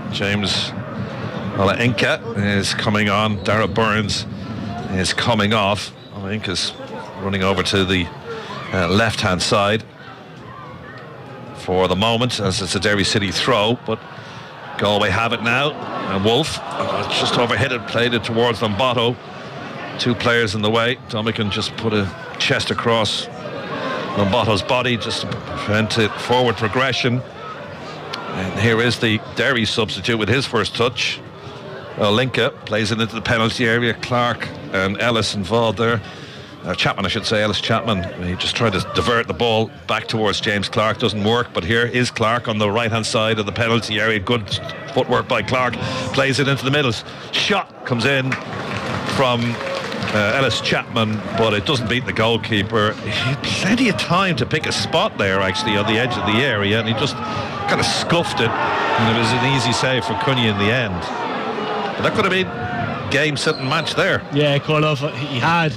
James Ola-Inka is coming on. Dara Burns is coming off. Ola-Inka's running over to the left-hand side for the moment, as it's a Derry City throw, but Galway have it now. And Wolf just overhit it, played it towards Lombato. Two players in the way. Dominican just put a chest across Lombato's body just to prevent it forward progression. And here is the Derry substitute with his first touch. Linka plays it into the penalty area. Clark and Ellis involved there. Chapman, I should say, Ellis Chapman. He just tried to divert the ball back towards James Clark. Doesn't work, but here is Clark on the right hand side of the penalty area. Good footwork by Clark. Plays it into the middle. Shot comes in from Ellis Chapman, but it doesn't beat the goalkeeper. He had plenty of time to pick a spot there, actually, on the edge of the area, and he just kind of scuffed it, and it was an easy save for Cunha in the end. But that could have been game, set and match there. Yeah, it could have. He had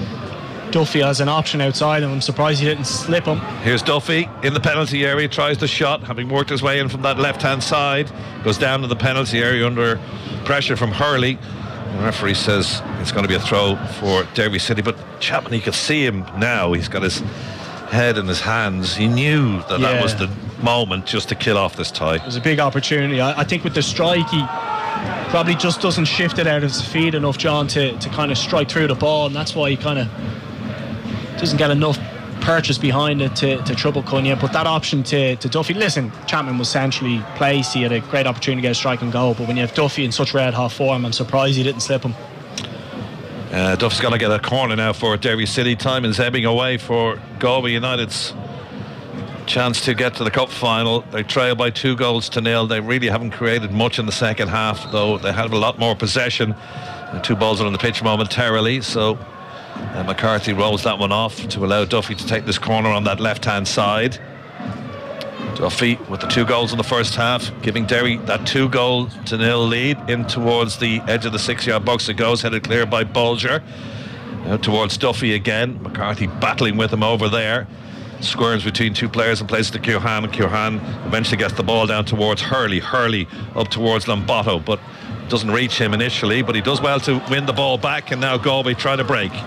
Duffy as an option outside, and I'm surprised he didn't slip him. Here's Duffy in the penalty area, tries the shot, having worked his way in from that left-hand side, goes down to the penalty area under pressure from Hurley. The referee says it's going to be a throw for Derby City, but Chapman, you can see him now. He's got his head in his hands. He knew that that was the moment just to kill off this tie. It was a big opportunity. I think with the strike, he probably just doesn't shift it out of his feet enough, John, to kind of strike through the ball, and that's why he kind of doesn't get enough purchase behind it to trouble Cunha. But that option to Duffy, listen, Chapman was centrally placed. He had a great opportunity to get a strike and goal, but when you have Duffy in such red hot form, I'm surprised he didn't slip him. Duffy's going to get a corner now for Derry City. Time is ebbing away for Galway United's chance to get to the cup final. They trail by 2-0. They really haven't created much in the second half, though they have a lot more possession. The two balls are on the pitch momentarily, so McCarthy rolls that one off to allow Duffy to take this corner on that left-hand side. Duffy with the 2 goals in the first half, giving Derry that 2-0 lead in towards the edge of the 6-yard box. It goes, headed clear by Bolger. Now towards Duffy again. McCarthy battling with him over there. Squirms between two players and plays it to Keohane. Keohane eventually gets the ball down towards Hurley. Hurley up towards Lombato, but doesn't reach him initially, but he does well to win the ball back, and now Galway try to break.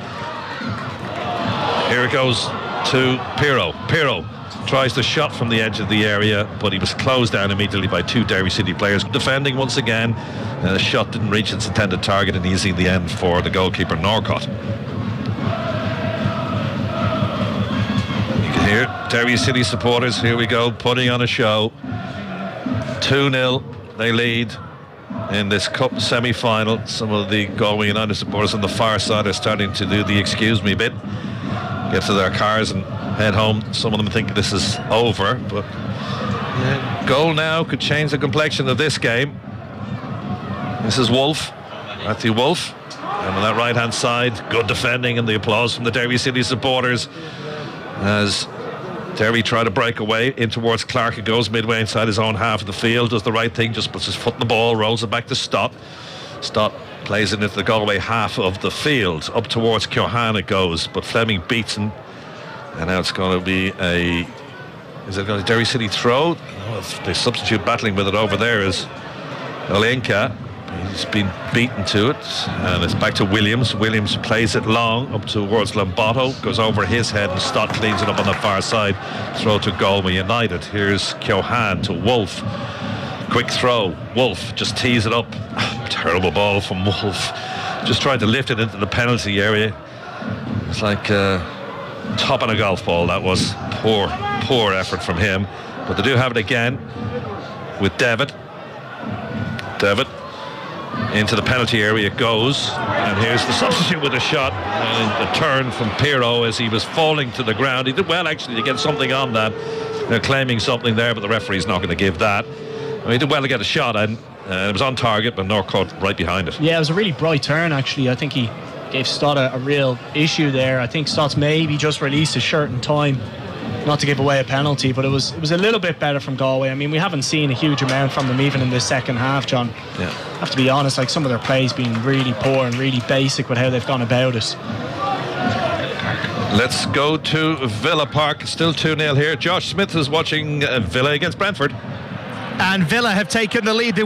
Here it goes to Pirro. Pirro tries the shot from the edge of the area, but he was closed down immediately by 2 Derry City players. Defending once again, the shot didn't reach its intended target, and easy in the end for the goalkeeper Norcott. You can hear Derry City supporters, here we go, putting on a show. 2-0, they lead in this cup semi-final. Some of the Galway United supporters on the far side are starting to do the excuse me bit, get to their cars and head home. Some of them think this is over, but goal now could change the complexion of this game. This is Wolf, Matthew Wolf, and on that right hand side, good defending, and the applause from the Derry City supporters as Derry try to break away in towards Clark. It goes midway inside his own half of the field, does the right thing, just puts his foot in the ball, rolls it back to Stott. Stott plays it into the Galway half of the field. Up towards Keohane it goes, but Fleming beats him. And now it's going to be is it going to Derry City throw? Oh, the substitute battling with it over there is Ola-Inka. He's been beaten to it, and it's back to Williams. Williams plays it long up towards Lombato, goes over his head, and Stott cleans it up on the far side. Throw to Galway United. Here's Keohane to Wolf. Quick throw. Wolf just tees it up. Terrible ball from Wolf. Just tried to lift it into the penalty area. It's like top on a golf ball. That was poor effort from him. But they do have it again with Devitt. Devitt into the penalty area it goes, and here's the substitute with a shot, and a turn from Pirro as he was falling to the ground. He did well actually to get something on that. They're claiming something there, but the referee's not going to give that. He did well to get a shot, and it was on target, but Norcott right behind it. Yeah, it was a really bright turn actually. I think he gave Stott a real issue there. I think Stott's maybe just released his shirt in time not to give away a penalty, but it was a little bit better from Galway. I mean, we haven't seen a huge amount from them even in the second half, John. Yeah. I have to be honest, like some of their plays being really poor and really basic with how they've gone about it. Let's go to Villa Park. Still 2-0 here. Josh Smith is watching Villa against Brentford. And Villa have taken the lead.